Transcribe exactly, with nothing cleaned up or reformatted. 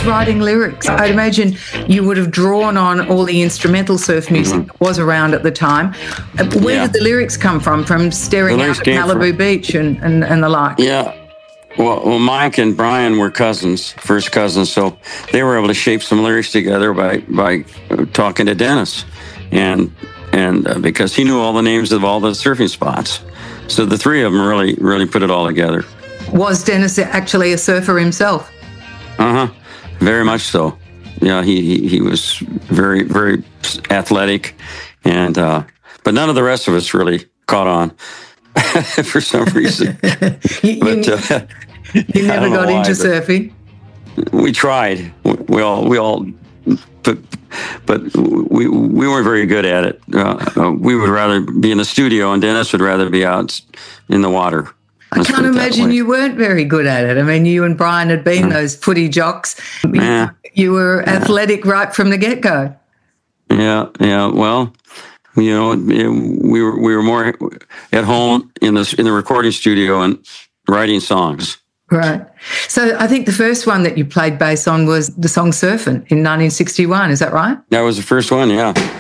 writing lyrics? I'd imagine you would have drawn on all the instrumental surf music mm-hmm. that was around at the time. Where yeah. did the lyrics come from? From staring out at Malibu from, Beach and, and, and the like? Yeah. Well, well, Mike and Brian were cousins, first cousins, so they were able to shape some lyrics together by by talking to Dennis, and and uh, because he knew all the names of all the surfing spots, so the three of them really really put it all together. Was Dennis actually a surfer himself? Uh huh, very much so. Yeah, he he, he was very very athletic, and uh, but none of the rest of us really caught on for some reason. you, but. Uh, You never got why, into surfing? We tried. We all, we all, but, but we we weren't very good at it. Uh, uh, we would rather be in the studio, and Dennis would rather be out in the water. Let's I can't imagine you weren't very good at it. I mean, you and Brian had been mm. those footy jocks. Yeah. You, you were yeah. athletic right from the get-go. Yeah, yeah. Well, you know, we were we were more at home in the in the recording studio and writing songs. Right. So I think the first one that you played bass on was the song Surfin' in nineteen sixty-one. Is that right? That was the first one, yeah.